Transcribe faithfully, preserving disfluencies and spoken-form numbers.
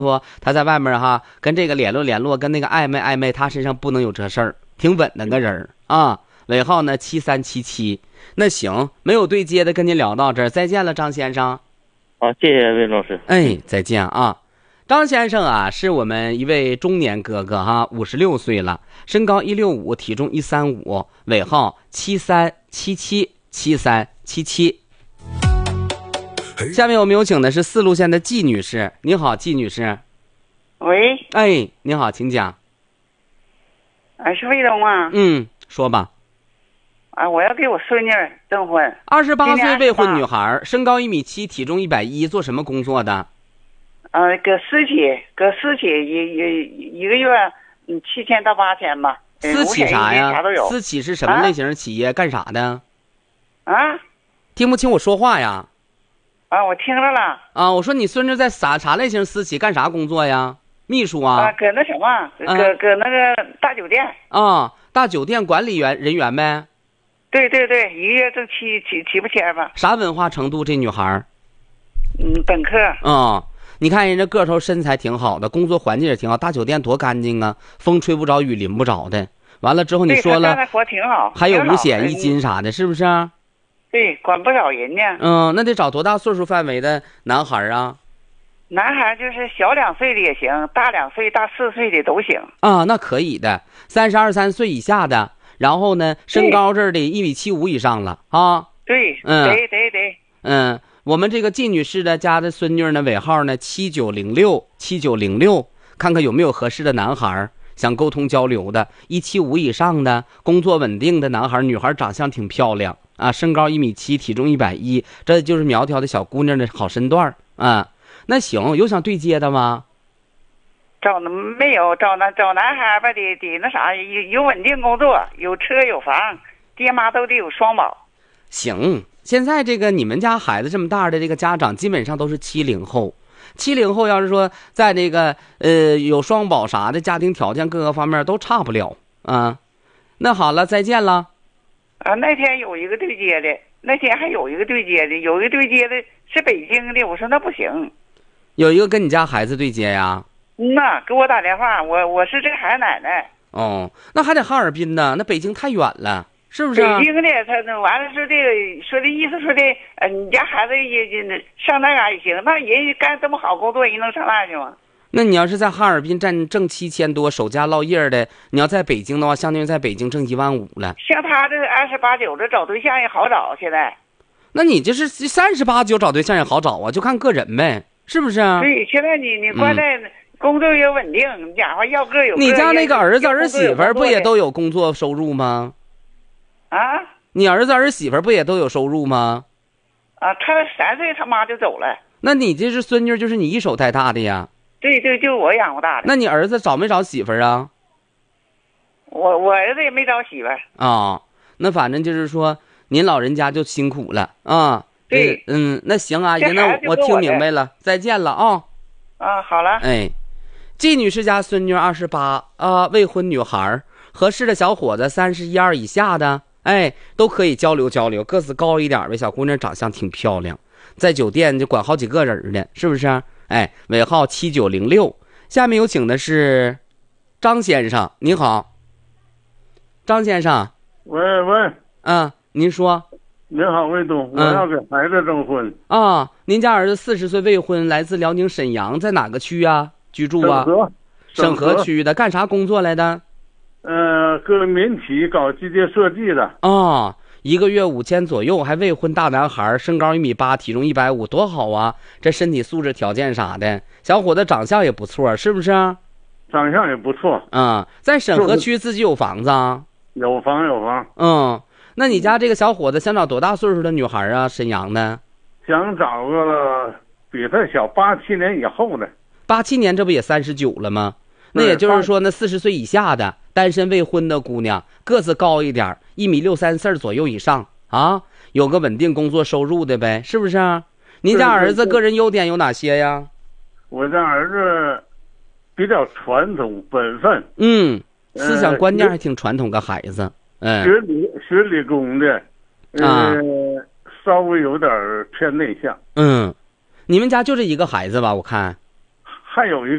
说他在外面哈跟这个联络联络，跟那个暧昧暧昧，他身上不能有这事儿，挺稳当个人啊。尾号呢七三七七。那行，没有对接的，跟您聊到这儿，再见了，张先生。 好，谢谢魏老师。 哎，再见啊。张先生啊，是我们一位中年哥哥哈，五十六岁了，身高一六五，体重一三五，尾号七三七七七三七七。下面我们有请的是四路线的季女士。你好，季女士。 喂。 哎，你好，请讲。 啊，是魏东啊。 嗯，说吧。 啊，我要给我孙女证婚。 二十八岁未婚女孩，身高一米七，体重一百一，做什么工作的？ 呃，搁私企，搁私企一一一个月，嗯，七千到八千吧。 私企啥呀？ 啥都有。 私企是什么类型的企业？啊、干啥的？ 啊？ 听不清我说话呀？ 啊，我听着了。 啊，我说你孙女在啥啥类型私企干啥工作呀？秘书啊？ 啊，搁那什么，搁搁那个大酒店。 啊，大酒店管理员人员呗。 对对对，一个月挣七七七八千吧。 啥文化程度？这女孩？ 嗯，本科。 嗯。你看人家个头身材挺好的，工作环境也挺好，大酒店多干净啊，风吹不着雨淋不着的。完了之后你说了活挺好， 还有五险一金啥的，是不是？ 对，管不少人呢。 嗯，那得找多大岁数范围的男孩啊？ 男孩就是小两岁的也行，大两岁大四岁的都行。 啊，那可以的，三十二三岁以下的，然后呢身高这儿得一米七五以上了啊。 对， 嗯， 得得得， 嗯。我们这个季女士的家的孙女呢，尾号呢七九零六七九零六，看看有没有合适的男孩想沟通交流的，一七五以上的，工作稳定的男孩，女孩长相挺漂亮啊，身高一米七，体重一百一，这就是苗条的小姑娘的好身段啊。那行，有想对接的吗？ 找没有，找男找男孩吧，得得那啥，有有稳定工作，有车有房，爹妈都得有双保。 行。现在这个你们家孩子这么大的这个家长基本上都是七零后，七零后要是说在这个呃有双保啥的，家庭条件各个方面都差不了啊。那好了，再见了。 啊，那天有一个对接的，那天还有一个对接的，有一个对接的是北京的，我说那不行。 有一个跟你家孩子对接呀？ 嗯呐，给我打电话，我我是这个孩子奶奶。 哦，那还得哈尔滨呢，那北京太远了。是不是、 啊、北京的他那完了说这个说的意思说的呃你家孩子也上那嘎也行，那人干这么好工作，人能上那去吗？ 那你要是在哈尔滨挣挣七千多，守家落业的，你要在北京的话，相当于在北京挣一万五了。 像他这二十八九的找对象也好找，现在。 那你这是三十八九找对象也好找啊，就看个人呗，是不是？ 对，现在你你关键工作也稳定，你家伙要个有个。 你家那个儿子儿媳妇不也都有工作收入吗？ 啊， 你儿子儿媳妇不也都有收入吗？ 啊，他三岁他妈就走了。 那你这是孙女，就是你一手带大的呀？ 对对，就我养活大的。 那你儿子找没找媳妇啊？ 我我儿子也没找媳妇啊、哦。那反正就是说，您老人家就辛苦了啊。 对， 嗯，那行啊，那我我听明白了，再见了啊、哦。 啊，好了。 哎，季女士家孙女二十八啊，未婚女孩，合适的小伙子三十一二以下的。哎，都可以交流交流，个子高一点呗，小姑娘长相挺漂亮，在酒店就管好几个人呢，是不是？哎，尾号七九零六。下面有请的是张先生，你好，张先生。 喂喂， 啊，您说。 您好，魏东，我要给孩子证婚。 嗯、啊，您家儿子四十岁未婚，来自辽宁沈阳，在哪个区啊居住啊？ 沈河。 沈河区的，干啥工作来的？ 呃，个民企搞机械设计的。 哦，一个月五千左右，还未婚大男孩，身高一米八，体重一百五，多好啊！这身体素质条件啥的，小伙子长相也不错，是不是？ 长相也不错。 嗯，在沈河区自己有房子啊？ 有房有房。 嗯，那你家这个小伙子想找多大岁数的女孩啊？沈阳的？ 想找个比他小八七年以后的。 八七年这不也三十九了吗？那也就是说，那四十岁以下的单身未婚的姑娘，个子高一点，一米六三四左右以上啊，有个稳定工作收入的呗，是不是？您家儿子个人优点有哪些呀？ 我家儿子比较传统本分， 嗯，思想观念还挺传统个孩子，嗯， 学理学理工的，呃、啊，稍微有点偏内向。 嗯，你们家就这一个孩子吧？我看。 还有一